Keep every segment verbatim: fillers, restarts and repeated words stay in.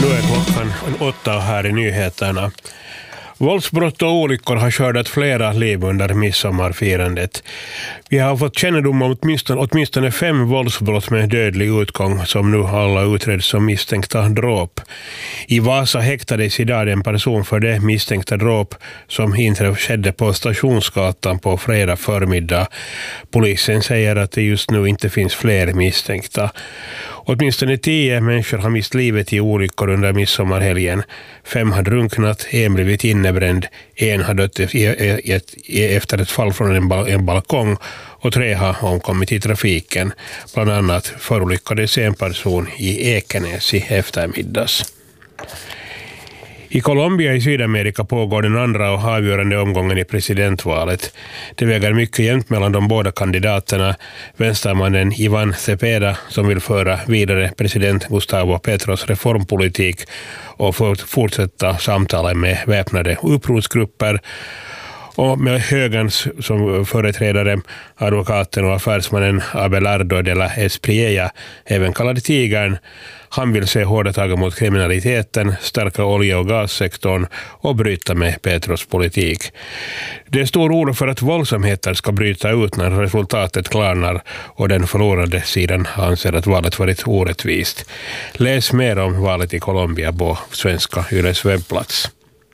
Nu är klockan åtta här i nyheterna. Våldsbrott och olyckor har skördat flera liv under midsommarfirandet. Vi har fått kännedom om åtminstone, åtminstone fem våldsbrott med dödlig utgång som nu alla utreds som misstänkta dråp. I Vasa häktades idag en person för det misstänkta dråp som inträff skedde på Stationsgatan på fredag förmiddag. Polisen säger att det just nu inte finns fler misstänkta. Åtminstone tio människor har mist livet i olyckor under midsommarhelgen. Fem har drunknat, en blivit innebränd, en har dött efter ett fall från en, bal- en balkong och tre har omkommit i trafiken. Bland annat förolyckades en person i Ekenäs i eftermiddags. I Colombia i Sydamerika pågår den andra och avgörande omgången i presidentvalet. Det väger mycket jämnt mellan de båda kandidaterna. Vänstermannen Ivan Cepeda som vill föra vidare president Gustavo Petros reformpolitik och fortsätta samtala med väpnade upprorsgrupper. Och med högerns som företrädare advokaten och affärsmannen Abelardo de la Espriella, även kallad Tigern. Han vill se hårda tag mot kriminaliteten, stärka olje- och gassektorn och bryta med Petros politik. Det är stor oro för att våldsamheter ska bryta ut när resultatet klarnar och den förlorade sidan anser att valet varit orättvist. Läs mer om valet i Colombia på svenska Yles webbplats.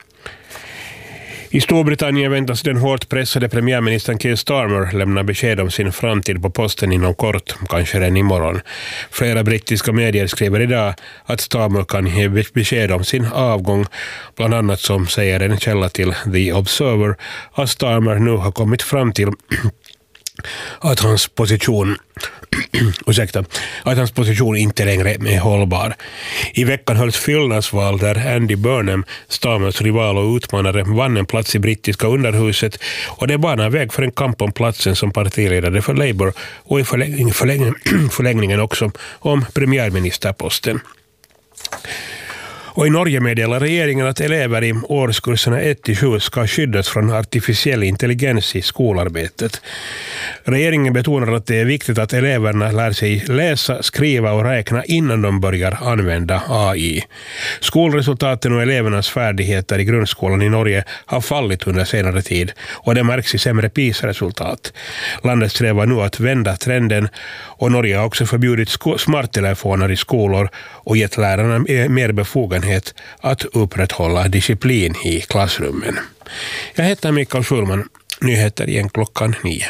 I Storbritannien väntas den hårt pressade premiärministern Keir Starmer lämna besked om sin framtid på posten inom kort, kanske redan imorgon. Flera brittiska medier skriver idag att Starmer kan ge besked om sin avgång, bland annat som säger en källa till The Observer att Starmer nu har kommit fram till att hans position ursäkta, att hans position inte längre är hållbar. I veckan hölls fyllnadsval där Andy Burnham, Starmers rival och utmanare, vann en plats i brittiska underhuset och det banar väg för en kamp om platsen som partiledare för Labour och i förlängning, förlängning, förlängningen också om premiärministerposten. Och i Norge meddelar regeringen att elever i årskurserna ett till sju ska skyddas från artificiell intelligens i skolarbetet. Regeringen betonar att det är viktigt att eleverna lär sig läsa, skriva och räkna innan de börjar använda A I. Skolresultaten och elevernas färdigheter i grundskolan i Norge har fallit under senare tid och det märks i sämre PISA-resultat. Landet strävar nu att vända trenden och Norge har också förbjudit sko- smarttelefoner i skolor och gett lärarna mer befogenhet att upprätthålla disciplin i klassrummen. Jag heter Mikael Schulman. Nyheter igen klockan nio.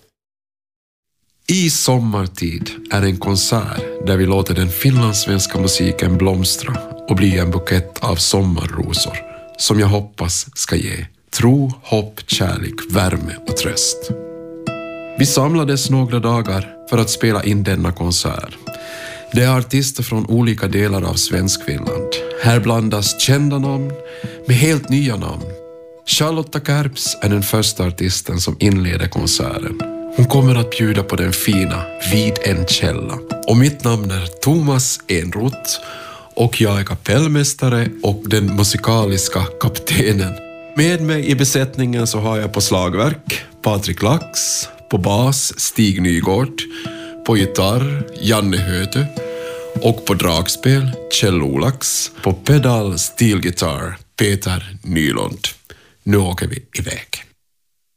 I sommartid är en konsert där vi låter den finlandssvenska musiken blomstra och bli en bukett av sommarrosor som jag hoppas ska ge tro, hopp, kärlek, värme och tröst. Vi samlades några dagar för att spela in denna konsert. Det är artister från olika delar av Svenskfinland. Här blandas kända namn med helt nya namn. Charlotta Kärps är den första artisten som inleder konserten. Hon kommer att bjuda på den fina Vid en källa. Och mitt namn är Thomas Enroth och jag är kapellmästare och den musikaliska kaptenen. Med mig i besättningen så har jag på slagverk Patrik Lax, på bas Stig Nygård, på gitarr Janne Höte och på dragspel Kjell Olax, på pedal stilgitarr Peter Nylund. Nu åker vi iväg.